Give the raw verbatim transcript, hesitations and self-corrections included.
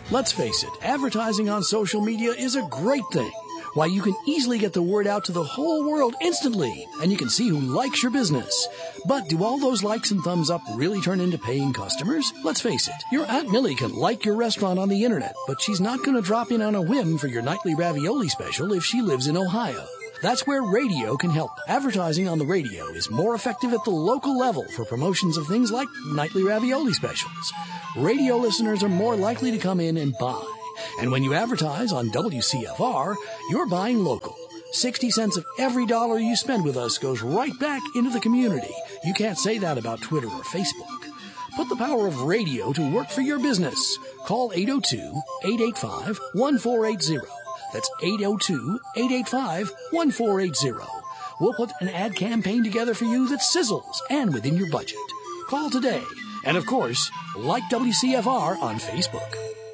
Let's face it, advertising on social media is a great thing. Why, you can easily get the word out to the whole world instantly, and you can see who likes your business. But do all those likes and thumbs up really turn into paying customers? Let's face it, your Aunt Millie can like your restaurant on the internet, but she's not going to drop in on a whim for your nightly ravioli special if she lives in Ohio. That's where radio can help. Advertising on the radio is more effective at the local level for promotions of things like nightly ravioli specials. Radio listeners are more likely to come in and buy. And when you advertise on W C F R, you're buying local. sixty cents of every dollar you spend with us goes right back into the community. You can't say that about Twitter or Facebook. Put the power of radio to work for your business. Call eight oh two, eight eight five, one four eight zero. That's eight oh two, eight eight five, one four eight zero. We'll put an ad campaign together for you that sizzles and within your budget. Call today. And of course, like W C F R on Facebook.